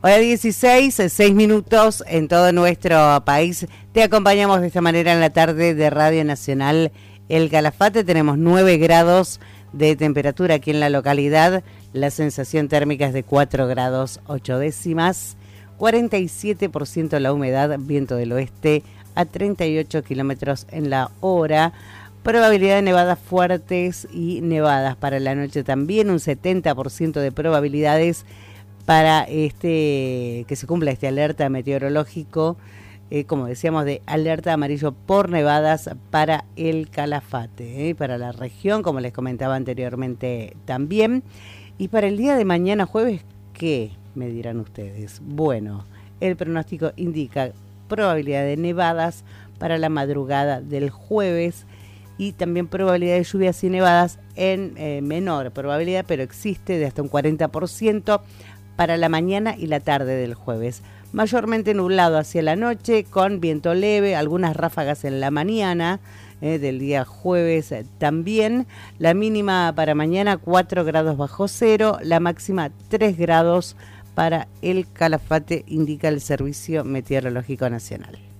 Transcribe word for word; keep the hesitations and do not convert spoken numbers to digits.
Hora dieciséis, seis minutos en todo nuestro país. Te acompañamos de esta manera en la tarde de Radio Nacional El Calafate. Tenemos nueve grados de temperatura aquí en la localidad. La sensación térmica es de cuatro grados ocho décimas. cuarenta y siete por ciento la humedad, viento del oeste a treinta y ocho kilómetros en la hora. Probabilidad de nevadas fuertes y nevadas para la noche también. Un setenta por ciento de probabilidades para este que se cumpla este alerta meteorológico, eh, como decíamos, de alerta amarillo por nevadas para el Calafate, eh, para la región, como les comentaba anteriormente también. Y para el día de mañana jueves, ¿qué me dirán ustedes? Bueno, el pronóstico indica probabilidad de nevadas para la madrugada del jueves y también probabilidad de lluvias y nevadas en eh, menor probabilidad, pero existe de hasta un cuarenta por ciento para la mañana y la tarde del jueves. Mayormente nublado hacia la noche, con viento leve, algunas ráfagas en la mañana eh, del día jueves eh, también. La mínima para mañana cuatro grados bajo cero, la máxima tres grados para el Calafate, indica el Servicio Meteorológico Nacional.